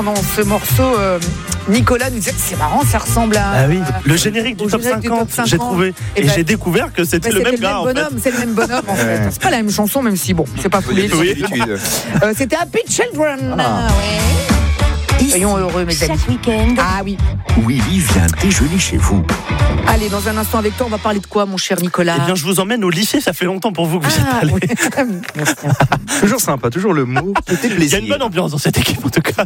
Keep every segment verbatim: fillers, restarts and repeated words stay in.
Dans ce morceau, euh, Nicolas nous disait c'est marrant, ça ressemble à. Ah oui, le générique du, top générique cinquante, du top cinquante, j'ai trouvé. Et, et bah, j'ai découvert que c'était bah, le même c'était gars. le même bonhomme, en fait. c'est le même bonhomme en fait. C'est pas la même chanson, même si bon, c'est pas foulé. Oui. Euh, c'était Happy Children. Ah. Ouais. Soyons heureux, mes amis. Chaque week-end, Ah oui. Willy vient déjeuner chez vous. Allez, dans un instant avec toi, on va parler de quoi, mon cher Nicolas? Eh bien, je vous emmène au lycée. Ça fait longtemps pour vous que vous êtes Ah, allés. oui. Merci. Toujours sympa, toujours le mot. C'était Il y plaisir. a une bonne ambiance dans cette équipe, en tout cas.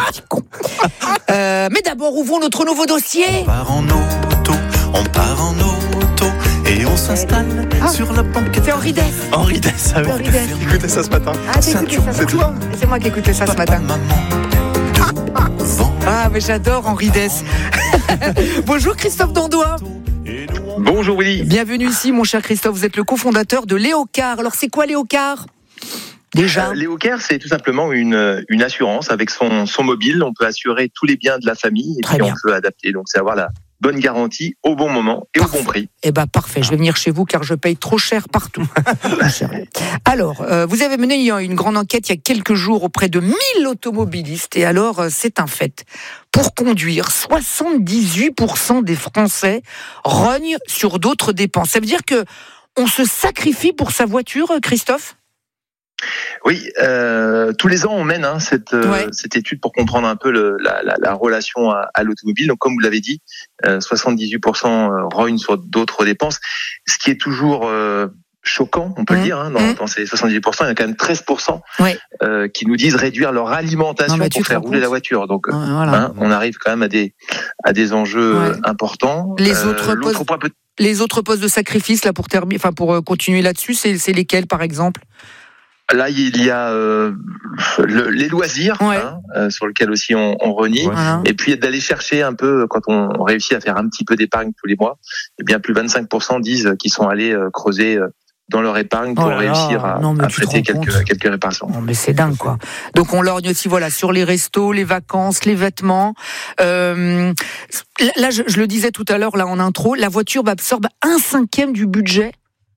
Euh, mais d'abord, ouvrons notre nouveau dossier. On part en auto, on part en auto et on s'installe Ah. sur la banquette. C'est Henri Dess. Henri Dess, ah oui. Henri Dess. Écoutez ça ce matin. Ah, t'as écouté ça? C'est toi. C'est moi qui ai écouté ça ce matin. Maman, devant. Ah, mais j'adore Henri Dess. Bonjour Christophe Dandois. Bonjour Willy. Bienvenue ici, mon cher Christophe. Vous êtes le cofondateur de Léocard. Alors, c'est quoi Léocard? Déjà. Euh, Léocare, c'est tout simplement une, une assurance avec son, son mobile. On peut assurer tous les biens de la famille et Très puis bien. on peut adapter. Donc, c'est avoir la bonne garantie au bon moment et Parfait. au bon prix. Eh ben parfait, je vais venir chez vous car je paye trop cher partout. Alors, euh, vous avez mené une grande enquête il y a quelques jours auprès de mille automobilistes et alors euh, c'est un fait. Pour conduire, soixante-dix-huit pour cent des Français rognent sur d'autres dépenses. Ça veut dire que on se sacrifie pour sa voiture, Christophe? Oui, euh, tous les ans, on mène hein, cette, euh, Ouais. cette étude pour comprendre un peu le, la, la, la relation à, à l'automobile. Donc, comme vous l'avez dit, euh, soixante-dix-huit pour cent rognent sur d'autres dépenses. Ce qui est toujours euh, choquant, on peut Mmh. le dire, hein, dans, Mmh. dans ces soixante-dix pour cent, il y a quand même treize pour cent Ouais. euh, qui nous disent réduire leur alimentation Non, mais tu pour te faire rends rouler compte la voiture. Donc, Ouais, voilà. hein, on arrive quand même à des, à des enjeux Ouais. euh, importants. Les autres l'autre postes- point peut Les autres postes de sacrifice là pour terminer, enfin pour euh, continuer là-dessus, c'est, c'est lesquels par exemple? Là, il y a euh, le, les loisirs, Ouais. hein, euh, sur lesquels aussi on, on renie. Voilà. Et puis d'aller chercher un peu, quand on, on réussit à faire un petit peu d'épargne tous les mois, eh bien plus vingt-cinq pour cent disent qu'ils sont allés euh, creuser euh, dans leur épargne pour Oh là là, réussir à, non, mais à tu te prêter rends quelques, compte quelques réparations. Non, mais c'est dingue, quoi. Donc, on lorgne aussi, voilà, sur les restos, les vacances, les vêtements. Euh, là, je, je le disais tout à l'heure, là, en intro, la voiture absorbe un cinquième du budget.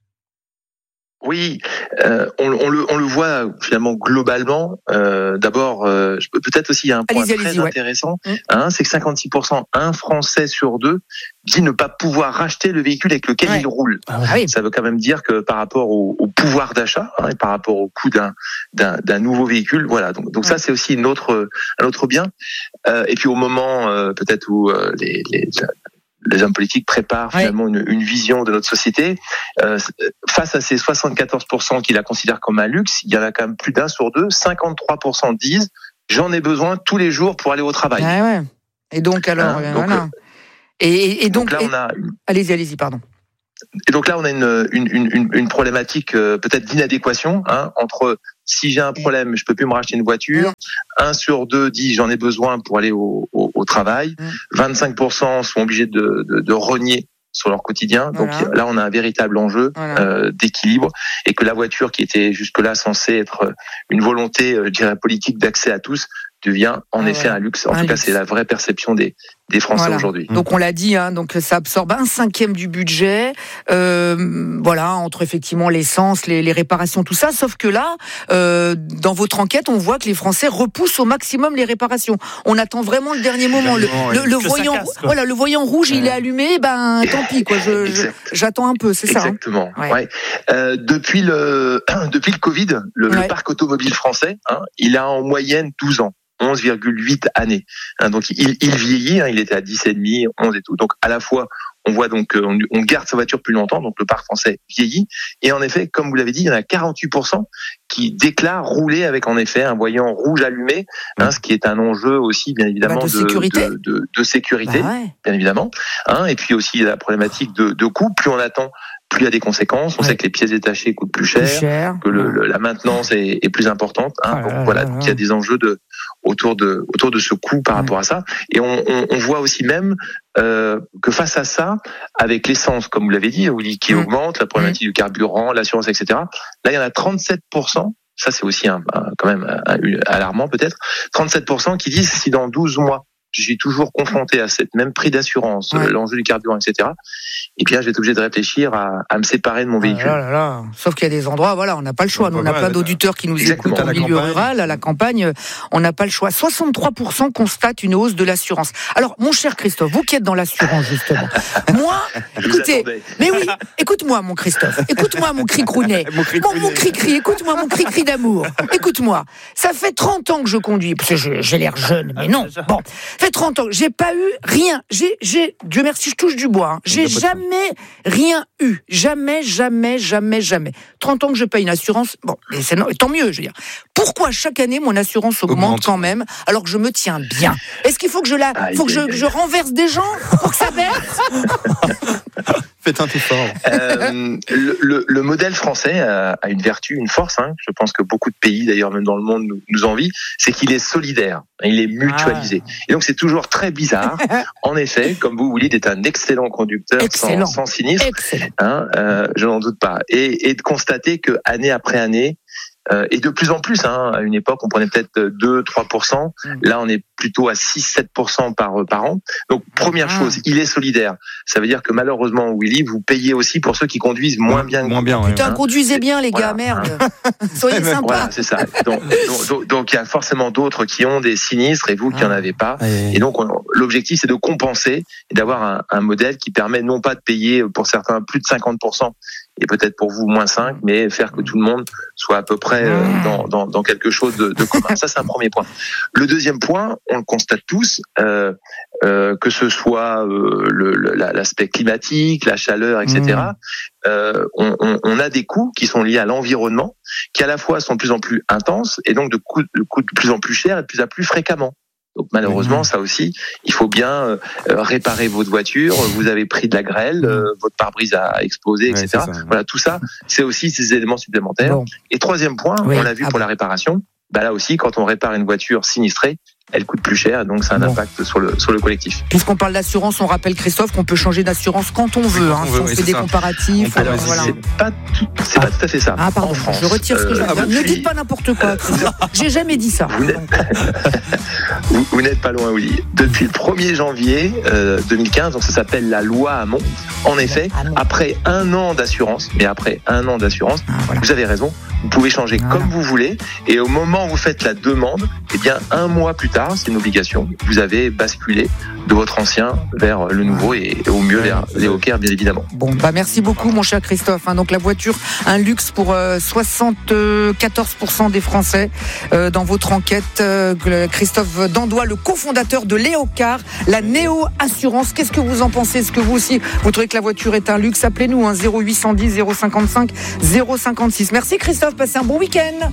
Oui, euh, on, on, le, on le voit finalement globalement. Euh, d'abord, euh, je peux- peut-être aussi il y a un point Allez-y, très allez-y, ouais. intéressant, Mmh. hein, c'est que cinquante-six pour cent, un Français sur deux, dit ne pas pouvoir racheter le véhicule avec lequel Ouais. il roule. Ah oui. Ça veut quand même dire que par rapport au, au pouvoir d'achat hein, et par rapport au coût d'un, d'un, d'un nouveau véhicule, voilà. Donc, donc ça, c'est aussi une autre, un autre bien. Euh, et puis au moment euh, peut-être où euh, les, les, les hommes politiques préparent Ouais. finalement une, une vision de notre société, euh, face à ces soixante-quatorze pour cent qui la considèrent comme un luxe, il y en a quand même plus d'un sur deux, cinquante-trois pour cent disent j'en ai besoin tous les jours pour aller au travail. Ouais, ouais. Et donc, alors, Hein, euh, donc, voilà. Et, et, et donc, Donc là, et- on a allez-y, allez-y, pardon. Et donc là, on a une, une, une, une problématique euh, peut-être d'inadéquation hein, entre si j'ai un problème, je peux plus me racheter une voiture. Un sur deux dit j'en ai besoin pour aller au, au, au travail. Mm. vingt-cinq pour cent sont obligés de, de, de rogner sur leur quotidien. Donc Voilà. là, on a un véritable enjeu Voilà. euh, d'équilibre et que la voiture, qui était jusque-là censée être une volonté, euh, je dirais, politique d'accès à tous, devient en Ah effet ouais. un luxe. En Un tout cas, luxe. c'est la vraie perception des, des Français Voilà. aujourd'hui. Donc on l'a dit, hein, donc ça absorbe un cinquième du budget, euh, voilà, entre effectivement l'essence, les, les réparations, tout ça. Sauf que là, euh, dans votre enquête, on voit que les Français repoussent au maximum les réparations. On attend vraiment le dernier moment. Le, le, le Que ça voyant, casse, quoi. voilà, le voyant rouge, il est allumé, ben tant pis, quoi. Je, je- Exact. j'attends un peu, c'est ça. Hein. Exactement. Ouais. Ouais. Euh, depuis le depuis le Covid, le, le Ouais. parc automobile français, hein, il a en moyenne douze ans, onze virgule huit années. Hein, donc il, il vieillit, hein, il était à dix et demi, onze et tout. Donc à la fois on voit donc euh, on, on garde sa voiture plus longtemps, donc le parc français vieillit. Et en effet, comme vous l'avez dit, il y en a quarante-huit pour cent qui déclarent rouler avec en effet un voyant rouge allumé, hein, ce qui est un enjeu aussi bien évidemment Bah, de sécurité. de, de, de sécurité, Bah ouais. bien évidemment. Hein, et puis aussi la problématique de, de coût. Plus on attend, plus il y a des conséquences. On Ouais. sait que les pièces détachées coûtent plus cher, Plus cher. que le, le- la maintenance est, est plus importante. Hein. Ah Donc là voilà, là donc là. il y a des enjeux de autour de autour de ce coût par Ouais. rapport à ça. Et on, on, on voit aussi même euh, que face à ça, avec l'essence, comme vous l'avez dit, Willy, qui Mm. augmente, la problématique du carburant, l'assurance, et cetera. Là, il y en a trente-sept pour cent. Ça, c'est aussi un, un- quand même un- un- alarmant peut-être. trente-sept pour cent qui disent si dans douze mois je suis toujours confronté à cette même prix d'assurance, Ouais. l'enjeu du carburant, et cetera. Et puis là, je vais être obligé de réfléchir à, à me séparer de mon véhicule. Ah là là là. Sauf qu'il y a des endroits, voilà, on n'a pas le choix. Nous, on a plein d'auditeurs qui nous Exactement. écoutent au À la milieu campagne. rural, à la campagne, on n'a pas le choix. soixante-trois pour cent constatent une hausse de l'assurance. Alors, mon cher Christophe, vous qui êtes dans l'assurance, justement, moi, Je vous écoutez, attendais. mais oui, écoute-moi, mon Christophe, écoute-moi, mon cri-crounet, Mon cri-crounet. mon, mon cri-cri, écoute-moi, mon cri-cri d'amour, écoute-moi. Ça fait trente ans que je conduis, parce que je- j'ai l'air jeune, mais non. Bon, ça fait trente ans, j'ai pas eu rien. J'ai, j'ai, Dieu merci, je touche du bois. Hein. J'ai jamais rien eu. Jamais, jamais, jamais, jamais. trente ans que je paye une assurance. Bon, mais c'est, non- tant mieux, je veux dire. Pourquoi chaque année mon assurance augmente, Augmente. quand même, alors que je me tiens bien? Est-ce qu'il faut que je la, Aïe, faut que je, aïe, aïe. je renverse des gens pour que ça baisse? Faites un effort. Euh, le, le, le modèle français a, a une vertu, une force. Hein, je pense que beaucoup de pays, d'ailleurs même dans le monde, nous, nous envient. C'est qu'il est solidaire, il est mutualisé. Et donc c'est toujours très bizarre. En effet, comme vous, Willy, d'être un excellent conducteur Excellent. sans, sans sinistre. Excellent. Hein, euh, je n'en doute pas. Et, et de constater que année après année, euh, et de plus en plus, hein, à une époque, on prenait peut-être deux à trois pour cent. Mm. Là, on est plutôt à six à sept pour cent par, par an. Donc, première Ah. chose, il est solidaire. Ça veut dire que malheureusement, Willy, vous payez aussi pour ceux qui conduisent moins bien. que Moins vous. bien, ouais. Putain, Hein, conduisez bien, les gars, voilà. merde. Soyez sympas. Voilà, c'est ça. Donc, donc, donc, donc, il y a forcément d'autres qui ont des sinistres et vous qui Ah. en avez pas. Et- Et donc, on- l'objectif, c'est de compenser et d'avoir un, un modèle qui permet non pas de payer pour certains plus de cinquante pour cent et peut-être pour vous moins cinq, mais faire que tout le monde soit à peu près euh, dans, dans, dans quelque chose de, de commun. Ça, c'est un premier point. Le deuxième point, on le constate tous, euh, euh, que ce soit euh, le- le- la- l'aspect climatique, la chaleur, et cetera. Euh, on, on, on a des coûts qui sont liés à l'environnement, qui à la fois sont de plus en plus intenses et donc de coûts de, coûts de plus en plus cher et de plus en plus fréquemment. Donc malheureusement, ça aussi, il faut bien euh, réparer votre voiture. Vous avez pris de la grêle, euh, votre pare-brise a explosé, Ouais, et cetera. c'est ça. Voilà, tout ça, c'est aussi ces éléments supplémentaires. Bon. Et troisième point, Oui. on l'a vu Ah pour bon. la réparation. Bah là aussi, quand on répare une voiture sinistrée, elle coûte plus cher, donc ça a un Bon. impact sur le sur le collectif. Puisqu'on parle d'assurance, on rappelle, Christophe, qu'on peut changer d'assurance quand on veut. quand Hein, on si veut, on oui, fait c'est des ça. comparatifs. On peut alors, résister. voilà. C'est pas tout, c'est pas tout à fait ça. Ah pardon, En France, je retire ce que je euh, viens de dire. Ne depuis- dites pas n'importe quoi, Christophe. J'ai jamais dit ça. Vous n'êtes, vous, vous n'êtes pas loin, Willy. Depuis le premier janvier euh, deux mille quinze, donc ça s'appelle la loi Hamon. En effet, Hamon. après un an d'assurance, mais après un an d'assurance, Ah, voilà. vous avez raison, vous pouvez changer Voilà. comme vous voulez. Et au moment où vous faites la demande, eh bien un mois plus tard, c'est une obligation, vous avez basculé de votre ancien vers le nouveau et au mieux vers les Hawkers, bien évidemment. Bon, bah merci beaucoup, mon cher Christophe. Hein, donc la voiture, un luxe pour euh, soixante-quatorze pour cent des Français euh, dans votre enquête. Euh, Christophe Dandois, le cofondateur de Léocar, la Néo Assurance. Qu'est-ce que vous en pensez? Est-ce que vous aussi, vous trouvez que la voiture est un luxe? Appelez-nous, hein, zéro huit cent dix zéro cinquante-cinq zéro cinquante-six. Merci Christophe, passez un bon week-end.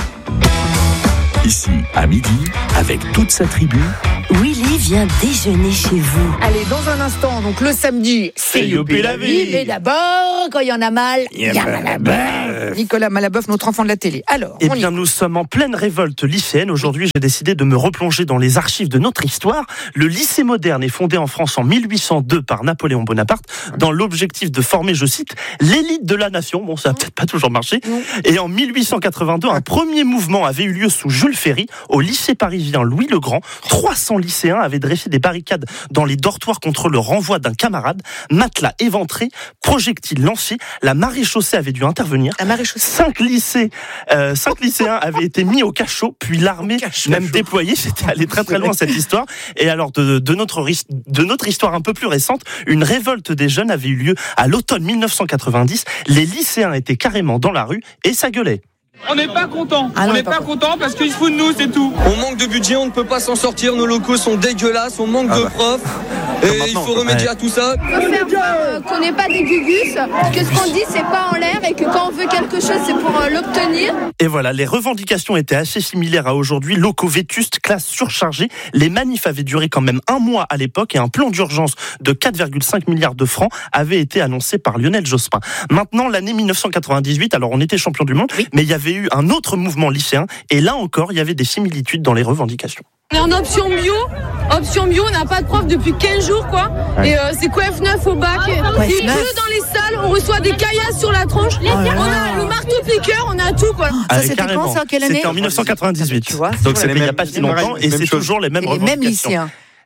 Ici, à midi, avec toute sa tribu, Willy vient déjeuner chez vous. Allez, dans un instant, donc le samedi, c'est youpi la vie. Mais d'abord, quand il y en a mal, il y a Malabeuf. Nicolas Malabeuf, notre enfant de la télé. Alors, Eh on y bien, nous sommes en pleine révolte lycéenne. Aujourd'hui, j'ai décidé de me replonger dans les archives de notre histoire. Le lycée moderne est fondé en France en mille huit cent deux par Napoléon Bonaparte, dans l'objectif de former, je cite, l'élite de la nation. Bon, ça n'a peut-être pas toujours marché. Non. Et en mille huit cent quatre-vingt-deux, un premier mouvement avait eu lieu sous Jules Ferry, au lycée parisien Louis le Grand. trois cents lycéens avaient dressé des barricades dans les dortoirs contre le renvoi d'un camarade. Matelas éventrés, projectiles lancés, la maréchaussée avait dû intervenir. La maréchaussée. Cinq lycées, euh, cinq lycéens avaient été mis au cachot, puis l'armée même déployée. C'était allé très très loin cette histoire. Et alors de, de notre ris- de notre histoire un peu plus récente, une révolte des jeunes avait eu lieu à l'automne mille neuf cent quatre-vingt-dix. Les lycéens étaient carrément dans la rue et ça gueulait. On n'est pas content. Ah non, on n'est pas pas content parce qu'ils se foutent de nous, c'est tout. On manque de budget, on ne peut pas s'en sortir, nos locaux sont dégueulasses, on manque Ah de bah. profs. Et il faut remédier à tout ça. faut faire voir euh, qu'on n'est pas des gugus, que ce qu'on dit c'est pas en l'air et que quand on veut quelque chose c'est pour euh, l'obtenir. Et voilà, les revendications étaient assez similaires à aujourd'hui. Locaux vétustes, classes surchargées. Les manifs avaient duré quand même un mois à l'époque et un plan d'urgence de quatre virgule cinq milliards de francs avait été annoncé par Lionel Jospin. Maintenant, l'année mille neuf cent quatre-vingt-dix-huit, alors on était champion du monde, Oui. mais il y avait eu un autre mouvement lycéen et là encore, il y avait des similitudes dans les revendications. On est en option bio, option bio, on n'a pas de prof depuis quinze jours quoi. Et euh, c'est quoi F neuf au bac. Il pleut dans les salles, on reçoit des caillasses sur la tronche. On a le marteau piqueur, on a tout quoi. Ça, Ah, c'était carrément. quand, ça? Quelle année? C'était en mille neuf cent quatre-vingt-dix-huit. Tu vois, Donc c'est c'était les il n'y a mêmes- pas si c'est longtemps pareil, et même c'est chose. toujours les mêmes Et les mêmes revendications. lycéens.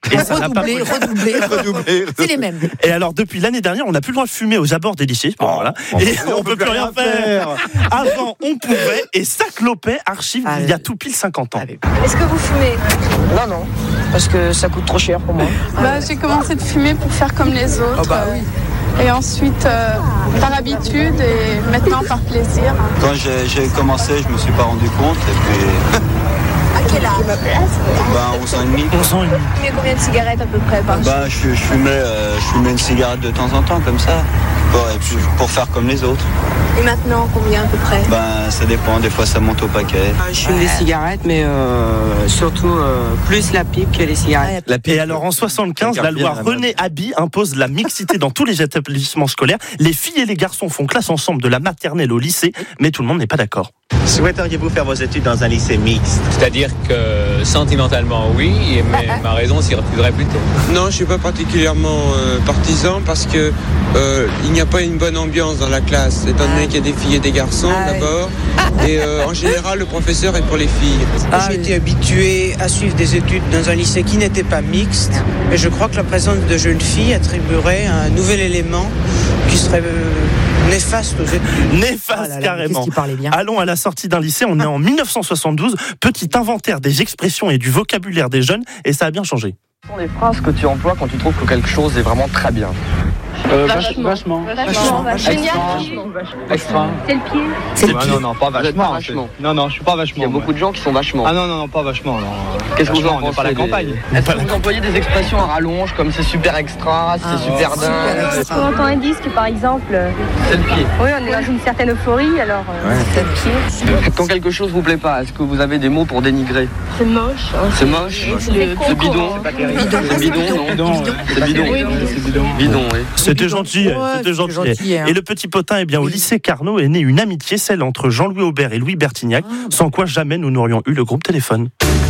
Et ça n'a pas Redoublé, redoublé, redoublé. C'est les mêmes. Et alors, depuis l'année dernière, on n'a plus le droit de fumer aux abords des lycées. Bon, voilà. Et on, on peut plus rien faire. Avant, on pouvait, et ça clopait, archive, ah, il y a tout pile cinquante ans. Est-ce que vous fumez? Non, non, parce que ça coûte trop cher pour moi. Bah, j'ai commencé de fumer pour faire comme les autres. Oh bah oui. Et ensuite, euh, par habitude et maintenant par plaisir. Quand j'ai, j'ai commencé, je me suis pas rendu compte. Et puis... À quel âge? Ben, onze ans et demi. onze ans et demi. Vous fumez combien de cigarettes à peu près par bah, je, je, fumais, euh, je fumais une cigarette de temps en temps, comme ça. Pour, et puis, pour faire comme les autres. Et maintenant, combien à peu près? Ben, ça dépend, des fois ça monte au paquet. Je fume des cigarettes, mais euh, surtout euh, plus la pipe que les cigarettes. La pipe. Et alors en soixante-quinze, la loi René Haby impose la mixité dans tous les établissements scolaires. Les filles et les garçons font classe ensemble de la maternelle au lycée, mais tout le monde n'est pas d'accord. Souhaiteriez-vous faire vos études dans un lycée mixte? C'est-à-dire que sentimentalement oui, mais ma raison s'y refuserait plutôt. Non, je ne suis pas particulièrement euh, partisan parce que euh, il n'y a pas une bonne ambiance dans la classe, étant donné qu'il y a des filles et des garçons d'abord, et euh, en général le professeur est pour les filles. J'ai été habitué à suivre des études dans un lycée qui n'était pas mixte, mais je crois que la présence de jeunes filles attribuerait un nouvel élément qui serait euh, néfaste aux études. Néfaste ah là là, carrément. Allons à la sortie d'un lycée, on est en dix-neuf cent soixante-douze, petit inventaire des expressions et du vocabulaire des jeunes, et ça a bien changé. Ce sont les phrases que tu emploies quand tu trouves que quelque chose est vraiment très bien. Euh, vachement. Vachement. Vachement. Vachement. Génial. Extra. C'est le pied. C'est le pied. Non, non, pas vachement. Pas vachement. Non, non, je suis pas vachement. Il y a beaucoup de gens qui sont vachement. Ah non, non, non, pas vachement. Non. Qu'est-ce que vous en pensez? On n'est pas à la campagne. Est-ce que vous employez des expressions à rallonge comme c'est super extra, c'est ah, super dingue? Quand on entend un disque, par exemple. C'est le pied. Oui, on est dans une certaine euphorie, alors euh, ouais. C'est le pied. Quand quelque chose vous plaît pas, est-ce que vous avez des mots pour dénigrer? C'est moche. Hein. C'est moche. C'est, le... c'est bidon. C'est bidon, non? C'est bidon. C'est bidon. Bidon, oui. C'était gentil. C'était gentil. gentil hein. Et le petit potin, eh bien, au lycée Carnot est née une amitié, celle entre Jean-Louis Aubert et Louis Bertignac, ah. sans quoi jamais nous n'aurions eu le groupe Téléphone.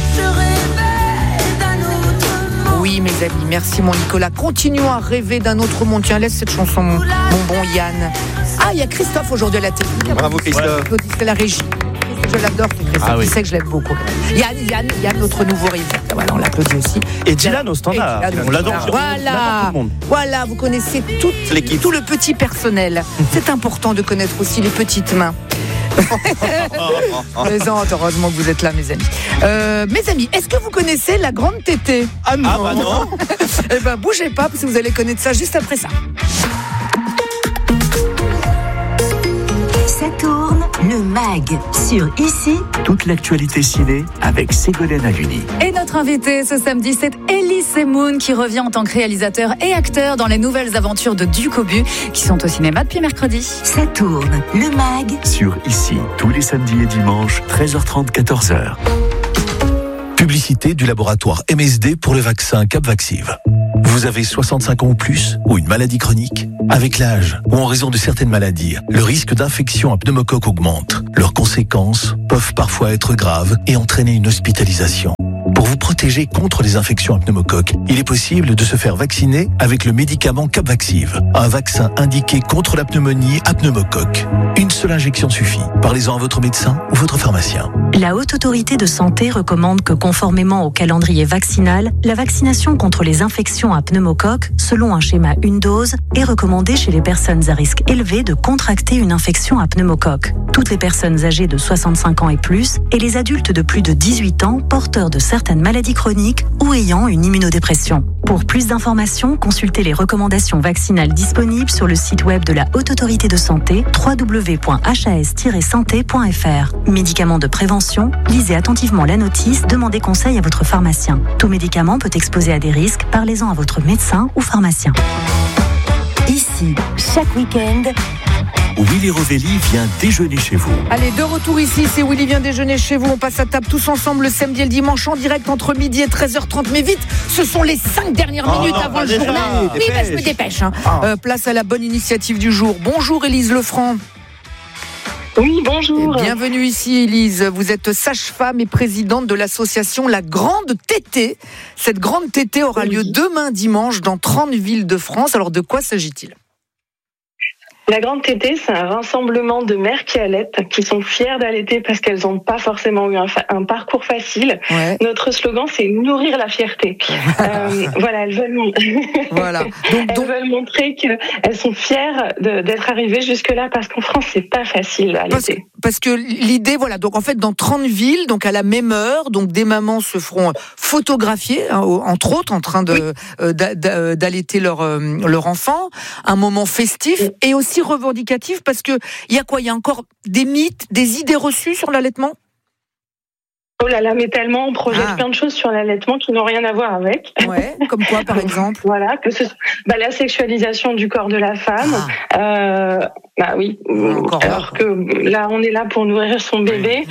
Oui, mes amis, merci mon Nicolas. Continuons à rêver d'un autre monde. Tiens, laisse cette chanson, mon bon Yann. Ah, il y a Christophe aujourd'hui à la télé. Bravo Christophe. Ouais. C'est la régie. Je l'adore, c'est Christophe. Ah, oui. Tu sais que je l'aime beaucoup. Yann, Yann, Yann, notre nouveau rival. Voilà, on l'applaudit aussi. Et Dylan au standard. Et Dylan, on l'adore. Voilà, voilà, vous connaissez toute l'équipe, tout le petit personnel. C'est important de connaître aussi les petites mains. Plaisante, heureusement que vous êtes là, mes amis. Euh, mes amis, est-ce que vous connaissez la grande tétée? Ah non, ah bah non. Eh ben, bougez pas, parce que vous allez connaître ça juste après ça. Ça tourne, le mag sur Ici. Toute l'actualité ciné avec Ségolène Haluni. Et notre invité ce samedi, c'est Elie Semoun qui revient en tant que réalisateur et acteur dans les nouvelles aventures de Duc Aubu qui sont au cinéma depuis mercredi. Ça tourne, le mag sur Ici, tous les samedis et dimanches, treize heures trente, quatorze heures. Publicité du laboratoire M S D pour le vaccin Capvaxive. Vous avez soixante-cinq ans ou plus, ou une maladie chronique? Avec l'âge, ou en raison de certaines maladies, le risque d'infection à pneumocoque augmente. Leurs conséquences peuvent parfois être graves et entraîner une hospitalisation. Pour vous protéger contre les infections à pneumocoque, il est possible de se faire vacciner avec le médicament Capvaxive, un vaccin indiqué contre la pneumonie à pneumocoque. Une seule injection suffit. Parlez-en à votre médecin ou votre pharmacien. La Haute Autorité de Santé recommande que, conformément au calendrier vaccinal, la vaccination contre les infections à pneumocoque, selon un schéma une dose, est recommandée chez les personnes à risque élevé de contracter une infection à pneumocoque. Toutes les personnes âgées de soixante-cinq ans et plus et les adultes de plus de dix-huit ans porteurs de certaines maladies chroniques ou ayant une immunodépression. Pour plus d'informations, consultez les recommandations vaccinales disponibles sur le site web de la Haute Autorité de Santé w w w point h a s tiret santé point f r. Médicaments de prévention, lisez attentivement la notice, demandez conseil à votre pharmacien. Tout médicament peut exposer à des risques, parlez-en à votre médecin ou pharmacien. Ici, chaque week-end, Willy Rovelli vient déjeuner chez vous. Allez, de retour ici, c'est Willy vient déjeuner chez vous. On passe à table tous ensemble le samedi et le dimanche en direct entre midi et treize heures trente. Mais vite, ce sont les cinq dernières oh minutes non, avant le déjà, journal. Oui, bah, je me dépêche. Hein. Ah. Euh, place à la bonne initiative du jour. Bonjour Élise Lefranc. Oui, bonjour. Et bienvenue ici, Élise. Vous êtes sage-femme et présidente de l'association La Grande Tétée. Cette Grande Tétée aura oui. lieu demain dimanche dans trente villes de France. Alors, de quoi s'agit-il ? La grande tétée, c'est un rassemblement de mères qui allaitent, qui sont fières d'allaiter parce qu'elles n'ont pas forcément eu un, fa- un parcours facile. Ouais. Notre slogan, c'est nourrir la fierté. euh, voilà, elles veulent, mon... voilà. donc, elles donc... veulent montrer qu'elles sont fières de, d'être arrivées jusque-là parce qu'en France, c'est pas facile à parce, allaiter. Parce que l'idée, voilà, donc en fait, dans trente villes, donc à la même heure, donc des mamans se feront photographier, hein, entre autres, en train de, oui. euh, d'a, d'a, d'allaiter leur, euh, leur enfant. Un moment festif oui. et aussi revendicatif parce que il y a quoi ? Il y a encore des mythes, des idées reçues sur l'allaitement ? Oh là là, mais tellement, on projette ah. plein de choses sur l'allaitement qui n'ont rien à voir avec. Ouais, comme quoi, par exemple ? Voilà, que ce, bah, la sexualisation du corps de la femme. Ah. Euh, bah oui, encore alors que là, on est là pour nourrir son bébé.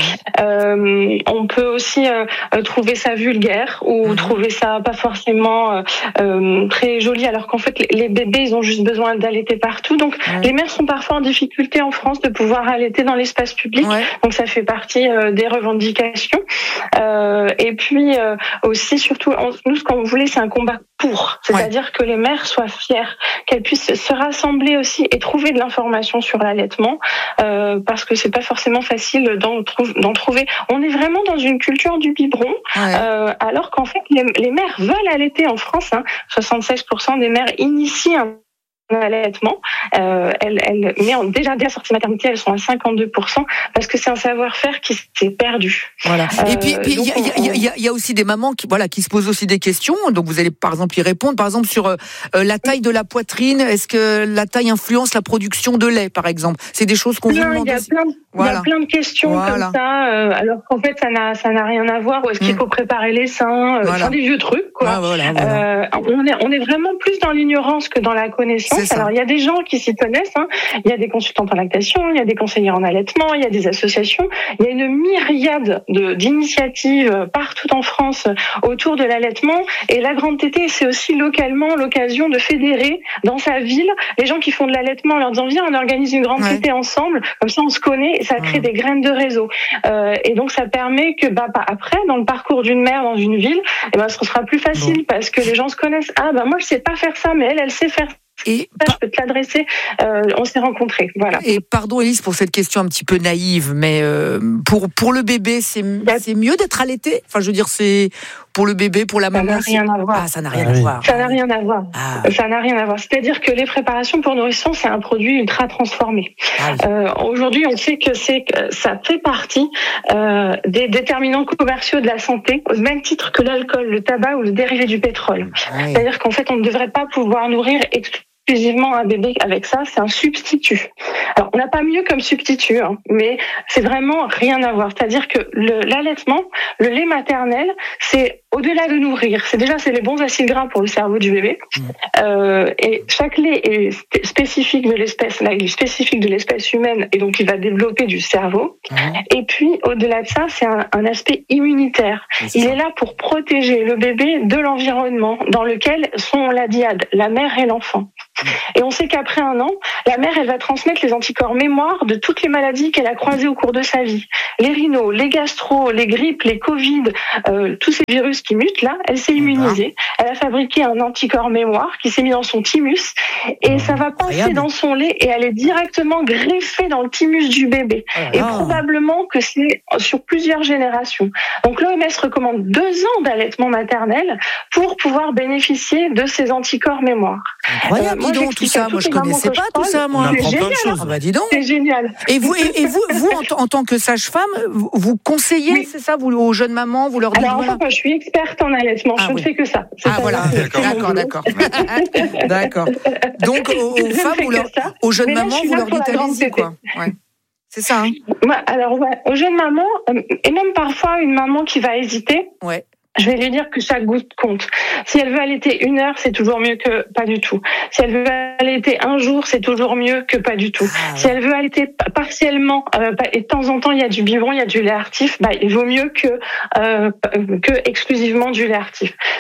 Euh, on peut aussi euh, trouver ça vulgaire ou mmh. trouver ça pas forcément euh, très joli, alors qu'en fait, les bébés, ils ont juste besoin d'allaiter partout. Donc, mmh. les mères sont parfois en difficulté en France de pouvoir allaiter dans l'espace public. Ouais. Donc, ça fait partie euh, des revendications. Euh, et puis euh, aussi, surtout, on, nous, ce qu'on voulait, c'est un combat pour. C'est-à-dire ouais. que les mères soient fières, qu'elles puissent se rassembler aussi et trouver de l'information sur l'allaitement, euh, parce que c'est pas forcément facile d'en, trou- d'en trouver. On est vraiment dans une culture du biberon, ouais. euh, alors qu'en fait, les, les mères veulent allaiter en France. Hein, soixante-seize pour cent des mères initient un allaitement. Euh, elles, elles, mais en, déjà dès la sortie maternité, elles sont à cinquante-deux pour cent parce que c'est un savoir-faire qui s'est perdu. Voilà. Et euh, puis il y, y, y, y, y a aussi des mamans qui, voilà, qui se posent aussi des questions. Donc vous allez par exemple y répondre. Par exemple sur euh, la taille de la poitrine. Est-ce que la taille influence la production de lait, par exemple ? C'est des choses qu'on vous demande. Il y a plein de, voilà. y a plein de questions voilà. comme ça. Euh, alors qu'en fait, ça n'a, ça n'a rien à voir. Ou est-ce qu'il faut préparer les seins ? euh, voilà. Enfin, des vieux trucs, quoi. Ah, voilà, voilà. Euh, on est, on est vraiment plus dans l'ignorance que dans la connaissance. Alors, il y a des gens qui s'y connaissent. Hein. Il y a des consultantes en lactation, il y a des conseillers en allaitement, il y a des associations. Il y a une myriade de, d'initiatives partout en France autour de l'allaitement. Et la grande tétée, c'est aussi localement l'occasion de fédérer dans sa ville les gens qui font de l'allaitement en leur disant viens, on organise une grande ouais. tétée ensemble. Comme ça, on se connaît et ça crée ouais. des graines de réseau. Euh, et donc, ça permet que bah, après, dans le parcours d'une mère dans une ville, eh ben, ce sera plus facile bon. parce que les gens se connaissent. Ah, bah moi, je sais pas faire ça, mais elle, elle sait faire ça. Et je peux te l'adresser. Euh, on s'est rencontrés, voilà. Et pardon, Élise, pour cette question un petit peu naïve, mais euh, pour pour le bébé, c'est c'est mieux d'être allaité. Enfin, je veux dire, c'est pour le bébé, pour la ça maman. Ça n'a rien à voir. Ah, ça n'a rien ah, à oui. voir. Ça n'a rien à voir. Ah. Ça n'a rien à voir. C'est-à-dire que les préparations pour nourrissons, c'est un produit ultra transformé. Ah, oui. euh, aujourd'hui, on sait que c'est que ça fait partie euh, des déterminants commerciaux de la santé, au même titre que l'alcool, le tabac ou le dérivé du pétrole. Ah, oui. C'est-à-dire qu'en fait, on ne devrait pas pouvoir nourrir exclusivement exclusivement un bébé avec ça, c'est un substitut. Alors, on n'a pas mieux comme substitut, hein, mais c'est vraiment rien à voir. C'est-à-dire que le, l'allaitement, le lait maternel, c'est au-delà de nourrir. C'est déjà, c'est les bons acides gras pour le cerveau du bébé. Mmh. Euh, et chaque lait est spécifique de l'espèce, là, il est spécifique de l'espèce humaine, et donc il va développer du cerveau. Mmh. Et puis, au-delà de ça, c'est un, un aspect immunitaire. C'est il ça. est là pour protéger le bébé de l'environnement dans lequel sont la diade, la mère et l'enfant. Et on sait qu'après un an, la mère, elle va transmettre les anticorps mémoire de toutes les maladies qu'elle a croisées au cours de sa vie. Les rhinos, les gastro, les grippes, les Covid, euh, tous ces virus qui mutent là, elle s'est immunisée. Elle a fabriqué un anticorps mémoire qui s'est mis dans son thymus et ça va passer Regarde. dans son lait et elle est directement greffée dans le thymus du bébé. Ah. Et probablement que c'est sur plusieurs générations. Donc l'O M S recommande deux ans d'allaitement maternel pour pouvoir bénéficier de ces anticorps mémoire. Incroyable. Euh, Dis donc, tout ça, moi je connaissais pas tout ça, moi. C'est génial, hein. Ah bah dis donc. C'est génial. Et vous, et, et vous, vous en, t- en tant que sage-femme, vous, vous conseillez, oui. c'est ça, vous aux jeunes mamans, vous leur dites. Alors en voilà. fait, moi, je suis experte en allaitement. Ah, je oui. ne fais que ça. C'est ah ça voilà. D'accord, d'accord, d'accord. d'accord. Donc aux, aux femmes, vous leur, aux jeunes mamans, vous leur dites allez-y, quoi. Ouais. C'est ça. Hein. Ouais, alors ouais, aux jeunes mamans, euh, et même parfois une maman qui va hésiter. Ouais. Je vais lui dire que chaque goutte compte. Si elle veut allaiter une heure, c'est toujours mieux que pas du tout. Si elle veut allaiter un jour, c'est toujours mieux que pas du tout. Ah, ouais. Si elle veut allaiter partiellement, euh, et de temps en temps il y a du biberon, il y a du lait artif, bah il vaut mieux que euh, que exclusivement du lait artif.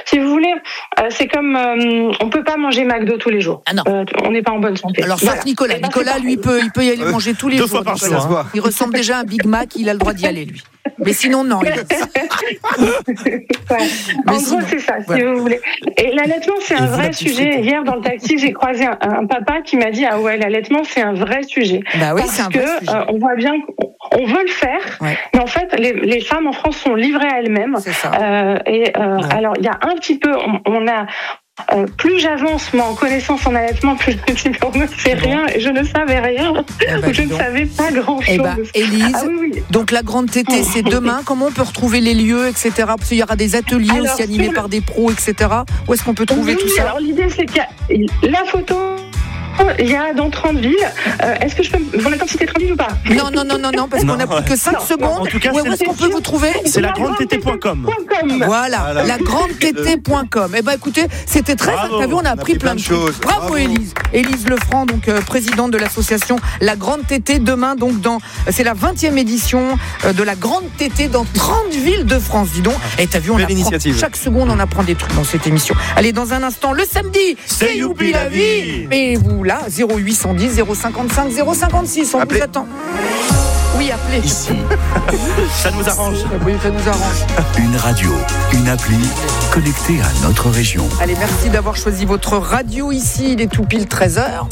si vous voulez, euh, c'est comme euh, on peut pas manger McDo tous les jours. Ah non. Euh, on n'est pas en bonne santé. Alors, sauf Voilà. Nicolas. Et ben, Nicolas, lui, peut, il peut y aller Euh, manger tous les deux jours. fois par Nicolas. jour, hein. Il ressemble déjà à un Big Mac, il a le droit d'y aller, lui. Mais sinon, non. Il... Ouais. En Mais gros, sinon, c'est ça, si voilà. vous voulez. Et l'allaitement, c'est Et un vous, la vrai petite sujet. frite. Hier, dans le taxi, j'ai croisé un, un papa qui m'a dit, ah ouais, l'allaitement, c'est un vrai sujet. Bah oui, Parce c'est un que, vrai sujet. euh, on voit bien qu'on on veut le faire, Ouais. mais en fait, les, les femmes en France sont livrées à elles-mêmes. C'est ça. Euh, et euh, Ouais. alors, il y a un petit peu, on, on a. Euh, plus j'avance moi en connaissance en allaitement, plus je me dis on ne sait rien et je ne savais rien, Eh ben, ou je dis ne donc. savais pas grand chose. Eh ben, Élise, ah oui, oui. donc la grande tétée, c'est demain. Comment on peut retrouver les lieux, et cetera. Parce qu'il y aura des ateliers Alors, aussi animés sur le- par des pros, et cetera. Où est-ce qu'on peut trouver Oui, tout ça? alors l'idée c'est qu'il y a la photo, il y a dans trente villes. Euh, est-ce que je peux vous en citer trente villes ou pas? Non, non, non, non, non, parce qu'on n'a Non, plus que cinq non, secondes. En tout cas, Où c'est- est-ce qu'on peut vous trouver? C'est la grande tétée point com. Voilà, Voilà. la grande tétée point com. Eh ben écoutez, c'était très Bravo. T'as vu, on a appris plein de choses. Bravo, Bravo. Élise. Élise Lefranc, donc euh, présidente de l'association La Grande Tétée. Demain, donc dans, c'est la vingtième édition euh, de la Grande Tétée dans trente villes de France. Dis donc. Et t'as vu, on Belle apprend initiative. chaque seconde, on apprend des trucs dans cette émission. Allez, dans un instant, le samedi, C'est Youpi la vie. Et vous là, zéro huit cent dix, zéro cinquante-cinq, zéro cinquante-six, on Appelez. vous attend. Oui, appelez. Ici. Ça nous arrange. Oui, ça nous arrange. Une radio, une appli connectée à notre région. Allez, merci d'avoir choisi votre radio ici. Il est tout pile treize heures.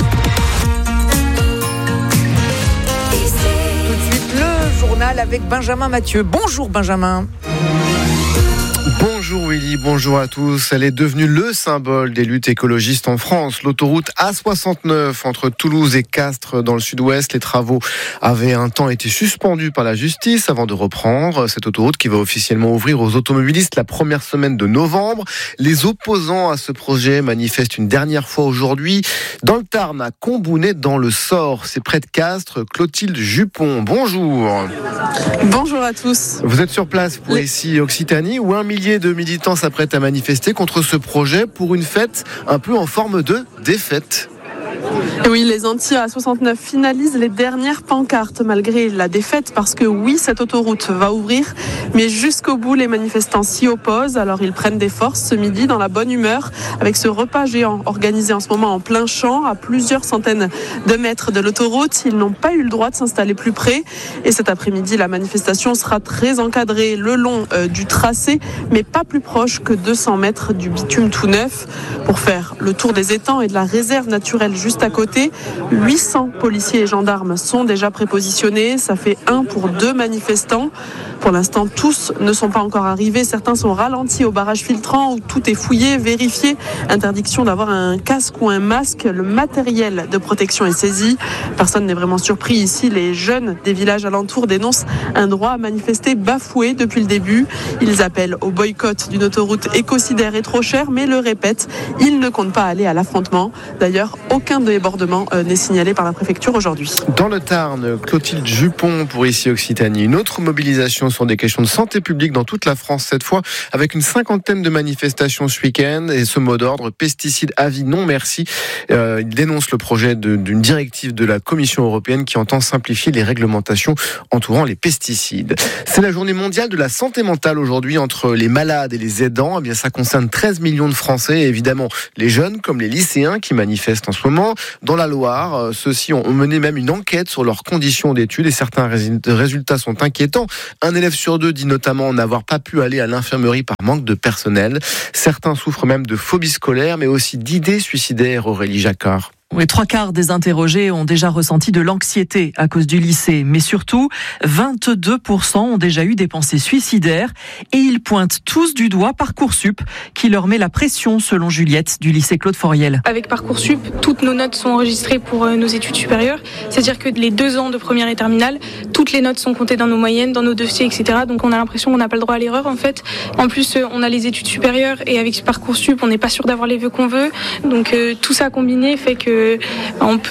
Tout de suite, le journal avec Benjamin Mathieu. Bonjour Benjamin. Bonjour Willy, bonjour à tous. Elle est devenue le symbole des luttes écologistes en France. L'autoroute A soixante-neuf entre Toulouse et Castres dans le sud-ouest. Les travaux avaient un temps été suspendus par la justice avant de reprendre. Cette autoroute qui va officiellement ouvrir aux automobilistes la première semaine de novembre. Les opposants à ce projet manifestent une dernière fois aujourd'hui dans le Tarn, à Combounet dans le Sort. C'est près de Castres. Clotilde Jupon, bonjour. Bonjour à tous. Vous êtes sur place pour ici Occitanie où un millier de militants s'apprêtent à manifester contre ce projet pour une fête un peu en forme de défaite. Et oui, les anti-A soixante-neuf finalisent les dernières pancartes malgré la défaite parce que oui, cette autoroute va ouvrir, mais jusqu'au bout, les manifestants s'y opposent. Alors ils prennent des forces ce midi dans la bonne humeur avec ce repas géant organisé en ce moment en plein champ à plusieurs centaines de mètres de l'autoroute. Ils n'ont pas eu le droit de s'installer plus près et cet après-midi, la manifestation sera très encadrée le long euh, du tracé, mais pas plus proche que deux cents mètres du bitume tout neuf pour faire le tour des étangs et de la réserve naturelle juste à côté. huit cents policiers et gendarmes sont déjà prépositionnés. Ça fait un pour deux manifestants. Pour l'instant, tous ne sont pas encore arrivés. Certains sont ralentis au barrage filtrant où tout est fouillé, vérifié. Interdiction d'avoir un casque ou un masque. Le matériel de protection est saisi. Personne n'est vraiment surpris ici. Les jeunes des villages alentours dénoncent un droit à manifester bafoué depuis le début. Ils appellent au boycott d'une autoroute écocidaire et trop chère, mais le répètent, ils ne comptent pas aller à l'affrontement. D'ailleurs, aucun débordement euh, n'est signalé par la préfecture aujourd'hui. Dans le Tarn, Clotilde Jupon pour ici Occitanie. Une autre mobilisation sur des questions de santé publique dans toute la France cette fois, avec une cinquantaine de manifestations ce week-end et ce mot d'ordre, pesticides à vie non merci. Euh, il dénonce le projet de, d'une directive de la Commission européenne qui entend simplifier les réglementations entourant les pesticides. C'est la journée mondiale de la santé mentale aujourd'hui entre les malades et les aidants. Eh bien, ça concerne treize millions de Français et évidemment les jeunes comme les lycéens qui manifestent en ce moment. Dans la Loire, ceux-ci ont mené même une enquête sur leurs conditions d'études et certains résultats sont inquiétants. Un élève sur deux dit notamment n'avoir pas pu aller à l'infirmerie par manque de personnel. Certains souffrent même de phobie scolaire, mais aussi d'idées suicidaires, Aurélie Jacquard. Oui, trois quarts des interrogés ont déjà ressenti de l'anxiété à cause du lycée, mais surtout, vingt-deux pour cent ont déjà eu des pensées suicidaires et ils pointent tous du doigt Parcoursup qui leur met la pression, selon Juliette du lycée Claude Foriel. Avec Parcoursup, toutes nos notes sont enregistrées pour nos études supérieures, c'est-à-dire que les deux ans de première et terminale, toutes les notes sont comptées dans nos moyennes, dans nos dossiers, et cetera. Donc on a l'impression qu'on n'a pas le droit à l'erreur en fait. En plus, on a les études supérieures et avec Parcoursup, on n'est pas sûr d'avoir les vœux qu'on veut. Donc euh, tout ça combiné fait que on peut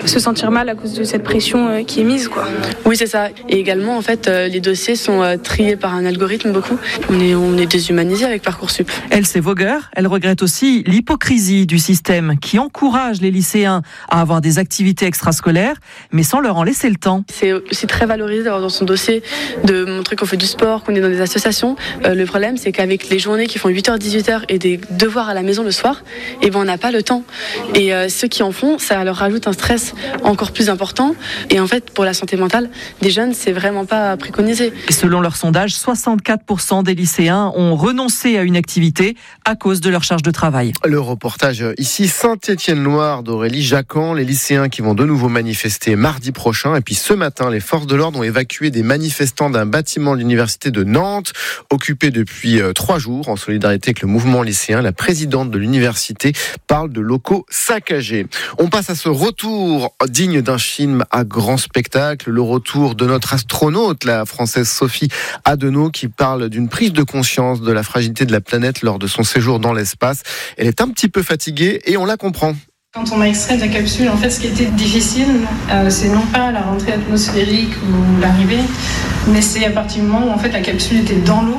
se sentir mal à cause de cette pression euh, qui est mise, quoi. Oui, c'est ça. Et également, en fait, euh, les dossiers sont euh, triés par un algorithme beaucoup. On est, on est déshumanisé avec Parcoursup. Elsie Voger, elle regrette aussi l'hypocrisie du système qui encourage les lycéens à avoir des activités extrascolaires, mais sans leur en laisser le temps. C'est aussi très valorisé d'avoir dans son dossier de montrer qu'on fait du sport, qu'on est dans des associations. Euh, le problème, c'est qu'avec les journées qui font huit heures dix-huit heures et des devoirs à la maison le soir, eh ben, on n'a pas le temps. Et euh, ceux qui en font, ça leur rajoute un stress encore plus important. Et en fait, pour la santé mentale des jeunes, c'est vraiment pas préconisé. Et selon leur sondage, soixante-quatre pour cent des lycéens ont renoncé à une activité à cause de leur charge de travail. Le reportage ici, Saint-Étienne-Loire d'Aurélie Jacquan, les lycéens qui vont de nouveau manifester mardi prochain. Et puis ce matin, les forces de l'ordre ont évacué des manifestants d'un bâtiment de l'université de Nantes, occupé depuis euh, trois jours en solidarité avec le mouvement lycéen. La présidente de l'université parle de locaux saccagés. On passe à ce retour digne d'un film à grand spectacle, le retour de notre astronaute, la française Sophie Adenau, qui parle d'une prise de conscience de la fragilité de la planète lors de son séjour dans l'espace. Elle est un petit peu fatiguée et on la comprend. Quand on m'a extrait de la capsule, en fait, ce qui était difficile, euh, c'est non pas la rentrée atmosphérique ou l'arrivée, mais c'est à partir du moment où en fait la capsule était dans l'eau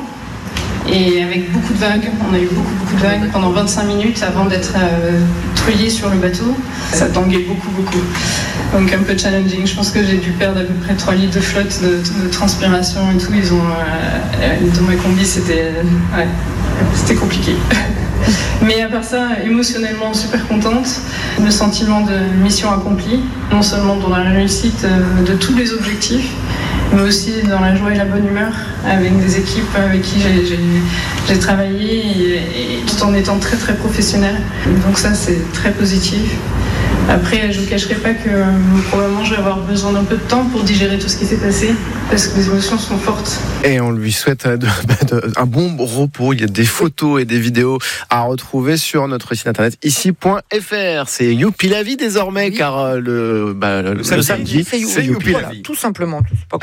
et avec beaucoup de vagues. On a eu beaucoup beaucoup de vagues pendant vingt-cinq minutes avant d'être euh, treuillé sur le bateau. Ça tanguait beaucoup beaucoup. Donc un peu challenging. Je pense que j'ai dû perdre à peu près trois litres de flotte, de, de transpiration et tout. Ils ont euh, dans ma combi, c'était euh, ouais, c'était compliqué. Mais à part ça, émotionnellement super contente, le sentiment de mission accomplie, non seulement dans la réussite de tous les objectifs, mais aussi dans la joie et la bonne humeur avec des équipes avec qui j'ai, j'ai, j'ai travaillé et, et tout en étant très très professionnelle. Donc ça c'est très positif. Après, je ne vous cacherai pas que euh, probablement je vais avoir besoin d'un peu de temps pour digérer tout ce qui s'est passé, parce que les émotions sont fortes. Et on lui souhaite de, de, un bon repos. Il y a des photos et des vidéos à retrouver sur notre site internet ici point f r. C'est Youpi la vie désormais, oui. car euh, le, bah, le, le, le samedi, c'est, c'est Youpi la vie. Tout simplement. Tout,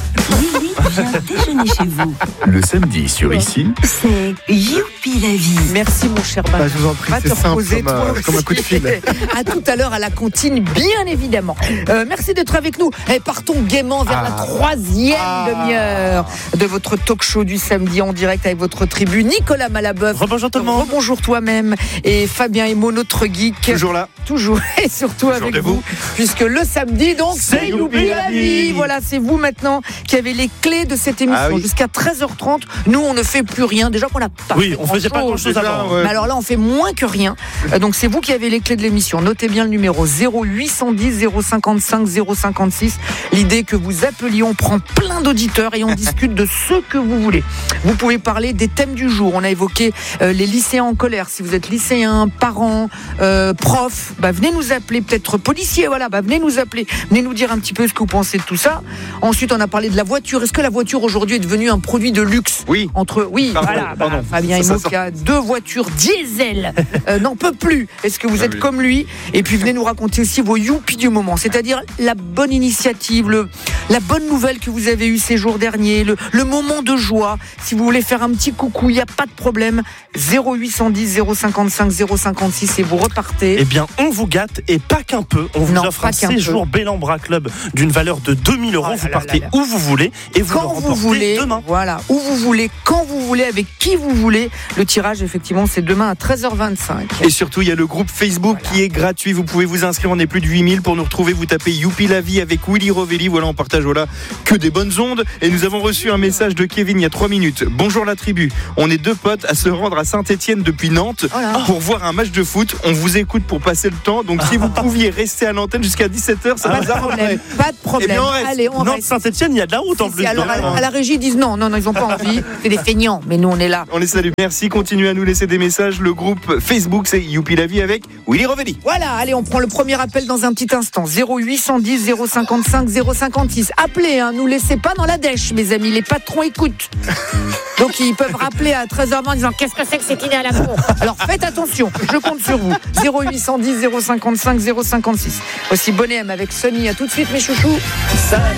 Lily vient déjeuner chez vous. Le samedi sur ici, c'est Youpi la vie. Merci mon cher Benjamin. Bah, je vous en prie, c'est simple comme, euh, comme un coup de fil. À tout à l'heure à la comptine, bien évidemment. Euh, merci d'être avec nous. Et partons gaiement vers ah. la troisième ah. demi-heure de votre talk show du samedi en direct avec votre tribu. Nicolas Malabeuf. Rebonjour tout le monde. Rebonjour toi-même. Et Fabien Emo, notre geek. Toujours là. Toujours. Et surtout Toujours avec vous. vous. Puisque le samedi, donc, c'est, c'est Youpi la vie. Voilà, c'est vous maintenant qui avez les clés de cette émission. Ah oui. Jusqu'à treize heures trente, nous, on ne fait plus rien. Déjà qu'on n'a pas Oui, fait on faisait pas grand-chose avant. Ouais. Mais alors là, on fait moins que rien. Donc, c'est vous qui avez les clés de l'émission. Notez bien le numéro zéro huit cent dix zéro cinquante-cinq zéro cinquante-six. L'idée que vous appeliez, on prend plein d'auditeurs et on discute de ce que vous voulez. Vous pouvez parler des thèmes du jour. On a évoqué euh, les lycéens en colère. Si vous êtes lycéen, parent, euh, prof, bah, venez nous appeler. Peut-être policier, voilà, bah, venez nous appeler. Venez nous dire un petit peu ce que vous pensez de tout ça. Ensuite, on a parlé de la voiture. Est-ce que la voiture aujourd'hui est devenue un produit de luxe ? Oui. Entre, oui, pardon, voilà. Pardon. Bah, Fabien Emo qui a deux voitures diesel euh, n'en peut plus. Est-ce que vous êtes oui. comme lui ? Et puis venez nous raconter aussi vos youpi du moment, c'est-à-dire la bonne initiative, le, la bonne nouvelle que vous avez eue ces jours derniers, le, le moment de joie. Si vous voulez faire un petit coucou, il n'y a pas de problème. zéro huit cent dix zéro cinquante-cinq zéro cinquante-six et vous repartez. Eh bien, on vous gâte et pas qu'un peu. On vous non, offre un séjour Bellambra Club d'une valeur de deux mille euros. Oh vous partez là là. où vous voulez et vous quand le remportez vous voulez, demain. Voilà, où vous voulez, quand vous voulez, avec qui vous voulez. Le tirage, effectivement, c'est demain à treize heures vingt-cinq. Et surtout, il y a le groupe Facebook voilà. qui est gratuit. Vous pouvez vous inscrire. On est plus de huit mille pour nous retrouver. Vous tapez Youpi la vie avec Willy Rovelli. Voilà, on partage voilà que des bonnes ondes. Et nous avons reçu un message de Kevin il y a trois minutes. Bonjour la tribu. On est deux potes à se rendre à Saint-Étienne depuis Nantes oh pour voir un match de foot. On vous écoute pour passer le temps. Donc si vous pouviez rester à l'antenne jusqu'à dix-sept heures, ça pas nous arrangerait. Pas de problème. Eh on reste. Allez, on Nantes Saint-Étienne, il y a de la route en plus. Alors, à, à la régie, ils disent non, non, non, ils n'ont pas envie. C'est des feignants, mais nous, on est là. On les salue. Merci. Continuez à nous laisser des messages. Le groupe Facebook, c'est Youpi la vie avec Willy Rovelli. Voilà. Allez, on prend le premier appel dans un petit instant. zéro huit cent dix zéro cinquante-cinq zéro cinquante-six. Appelez, hein, nous laissez pas dans la dèche, mes amis. Les patrons écoutent. Donc, ils peuvent rappeler à treize heures vingt en disant qu'est-ce que c'est que cette idée à la con. Alors, faites attention. Je compte sur vous. zéro huit cent dix zéro cinquante-cinq zéro cinquante-six. Aussi Bonnet M avec Sony. À tout de suite, mes chouchous. Salut.